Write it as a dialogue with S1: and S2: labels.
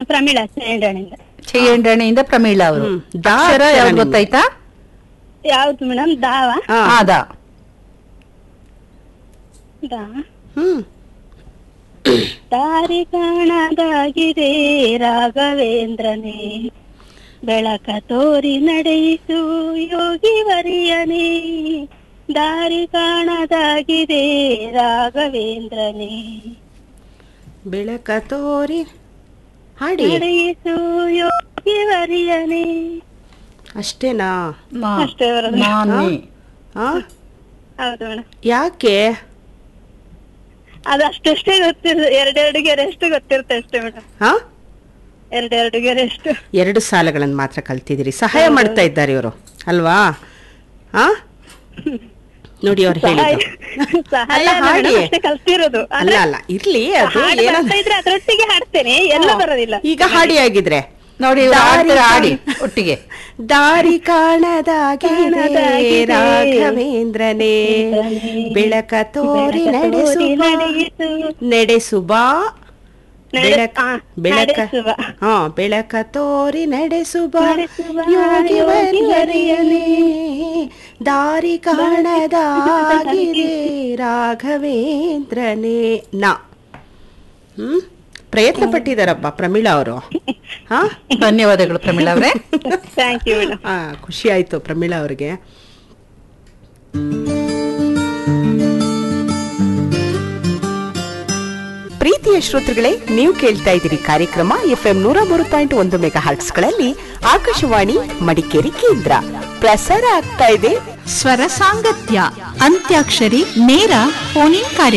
S1: ಪ್ರಮೀಳಾ ಚೇಂಡಣಿಂದ.
S2: ಚೆಯ್ಯಂಡಣಿಯಿಂದ ಪ್ರಮೀಳಾ ಅವರು.
S3: ದಾ
S2: ಅಕ್ಷರ
S3: ಅಕ್ಷರ
S2: ಯಾವ್ದು
S3: ನಿಮ್ದು.
S2: ಗೊತ್ತಾಯ್ತಾ?
S1: ಯಾವ್ದು ಮೇಡಮ್? ದಾವ
S3: ಹಾ.
S2: ದಾ.
S1: ದಾ
S3: ಹ್ಮ್
S1: ದಾರಿ ಕಾಣದಾಗಿದೆ ರಾಘವೇಂದ್ರನೇ, ಬೆಳಕ ತೋರಿ ನಡೆಯಿಸು ಯೋಗಿ ವರಿಯನೇ. ದಾರಿ ಕಾಣದಾಗಿದೆ ರಾಘವೇಂದ್ರನೇ,
S3: ಬೆಳಕ ತೋರಿ ಹಾಡಿ.
S1: ನಡೆಯಿಸು ಯೋಗಿ ವರಿಯನೇ.
S3: ಅಷ್ಟೇನಾ?
S1: ಅಷ್ಟೇ ಬರೋದು.
S2: ನಾನೇ.
S3: ಹಾ
S1: ಹೌದು ಮೇಡಮ್.
S3: ಯಾಕೆ?
S1: ಅದು ಅಷ್ಟಷ್ಟೇ ಗೊತ್ತಿರ್ತದೆ, ಎರಡೆರಡು ಗೆರೆ ಅಷ್ಟು ಗೊತ್ತಿರುತ್ತೆ ಅಷ್ಟೇ ಮೇಡಮ್.
S3: ಹಾ
S1: ಎರಡೆರಡು ಗೆರೆ ಅಷ್ಟು.
S3: 2 ಸಾಲಗಳನ್ನು ಮಾತ್ರ ಕಲ್ತಿದ್ದೀರಿ. ಸಹಾಯ ಮಾಡ್ತಾ ಇದ್ದಾರೆ ಇವರು ಅಲ್ವಾ? ಹಾ ನೋಡಿ ಅವ್ರು ಹೇಳಿದ್ರು.
S1: ಸಹಾಯ
S3: ಅಲ್ಲ, ಹಾಡಿ.
S1: ಅಷ್ಟೇ ಕಲ್ತಿರೋದು.
S3: ಅಲ್ಲ ಅಲ್ಲ ಇರ್ಲಿ, ಅದು
S1: ಹಾಡು
S3: ಏನಂತ
S1: ಬರ್ತಾ ಇದ್ರೆ ಅದ್ರೊಟ್ಟಿಗೆ ಹಾಡ್ತೇನೆ, ಎಲ್ಲ ಬರೋದಿಲ್ಲ.
S3: ಈಗ ಹಾಡಿ ಆಗಿದ್ರೆ
S2: ನೋಡಿ ಇವ್ರು ಹಾಡ್ತಾರೆ, ಹಾಡಿ ಒಟ್ಟಿಗೆ.
S3: ದಾರಿ ಕಾಣದಾಗಿದೆ ರಾಘವೇಂದ್ರನೇ, ಬೆಳಕ ತೋರಿ ನಡೆಸುವ ಬೆಳಕ ತೋರಿ ನಡೆಸುವ ಯೋಗಿ ವರಿಯನೇ. ದಾರಿ ಕಾಣದಾಗಿದೆ ರಾಘವೇಂದ್ರನೇ. ನಾ ಪ್ರಯತ್ನ ಪಟ್ಟಿದಾರಪ್ಪ ಪ್ರಮೀಳಾ ಅವರು. ಹಾ
S2: ಧನ್ಯವಾದಗಳು ಪ್ರಮೀಳಾ ಅವರೇ.
S1: Thank you madam.
S3: ಖುಷಿ ಆಯ್ತು ಪ್ರಮೀಳಾ ಅವ್ರಿಗೆ. ಪ್ರೀತಿಯ ಶ್ರೋತೃಗಳೇ, ನೀವು ಕೇಳ್ತಾ ಇದ್ದೀರಿ ಕಾರ್ಯಕ್ರಮ FM 103.1 ಮೆಗಾಹರ್ಟ್ಸ್ಗಳಲ್ಲಿ ಆಕಾಶವಾಣಿ ಮಡಿಕೇರಿ ಕೇಂದ್ರ. ಪ್ರಸಾರ ಆಗ್ತಾ ಇದೆ
S4: ಸ್ವರ ಸಾಂಗತ್ಯ ಅಂತ್ಯಾಕ್ಷರಿ ನೇರ ಫೋನ್ ಇನ್ ಕಾರ್ಯಕ್ರಮ.